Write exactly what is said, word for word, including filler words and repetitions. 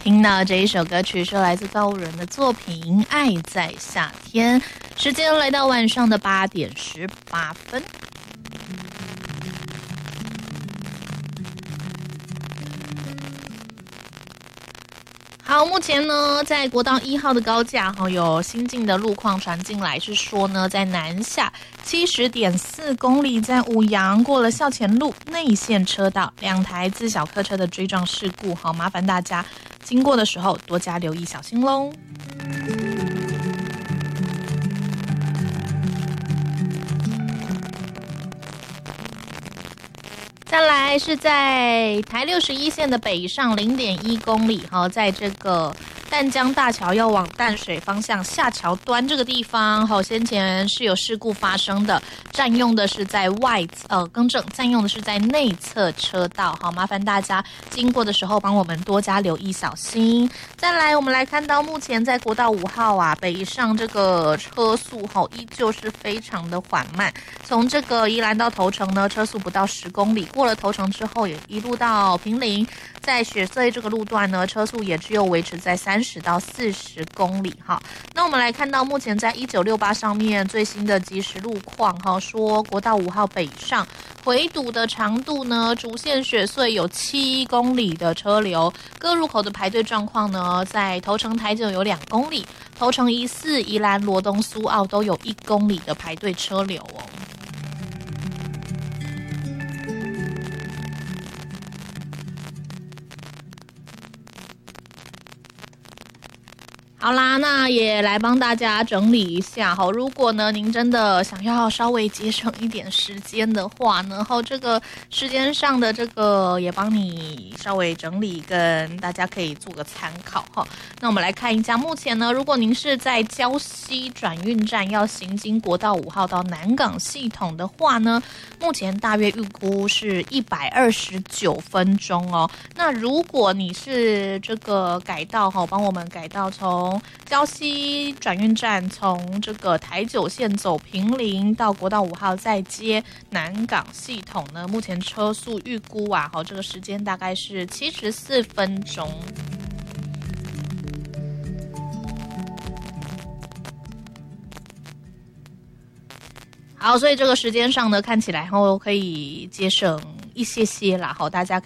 听到这一首歌曲是来自告五人的作品《爱在夏天》，时间来到晚上的八点十八分。好，目前呢，在国道一号的高架哈，有新进的路况传进来，是说呢，在南下七十点四公里，在五杨过了校前路内线车道，两台自小客车的追撞事故，好，麻烦大家经过的时候多加留意，小心喽。再来是在台六十一线的北上零点一公里，哈，在这个淡江大桥要往淡水方向下桥端这个地方，哈，先前是有事故发生的，占用的是在外呃更正，占用的是在内侧车道，好，麻烦大家经过的时候帮我们多加留意，小心。再来，我们来看到目前在国道五号啊北上这个车速哈依旧是非常的缓慢，从这个宜兰到头城呢，车速不到十公里，过了头城之后也一路到坪林，在雪隧这个路段呢，车速也只有维持在三十到四十公里哈。那我们来看到目前在一九六八上面最新的即时路况哈，说国道五号北上回堵的长度呢，主线雪隧有七公里的车流，各入口的排队状况呢，在头城台九有两公里，头城一四、宜兰罗东苏澳都有一公里的排队车流哦。好啦，那也来帮大家整理一下哈。如果呢您真的想要稍微节省一点时间的话呢，后这个时间上的这个也帮你稍微整理，跟大家可以做个参考哈。那我们来看一下，目前呢，如果您是在礁溪转运站要行经国道五号到南港系统的话呢，目前大约预估是一百二十九分钟哦。那如果你是这个改道哈，帮我们改道从礁溪转运站从这个台九线走坪林到国道五号再接南港系统呢，目前车速预估啊，好，这个时间大概是七十四分钟。好，所以这个时间上呢，看起来后可以节省一些些啦，好，大家可以